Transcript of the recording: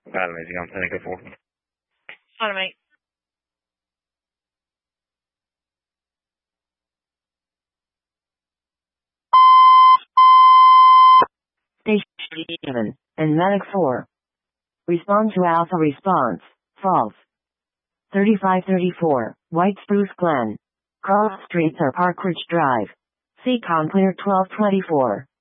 Vale, digamos, tiene que for. Hold on, mate. Station 7, and Medic 4. Respond to Alpha response. False. 3534, White Spruce Glen. Cross streets or Park Ridge Drive. Seacon clear 1224.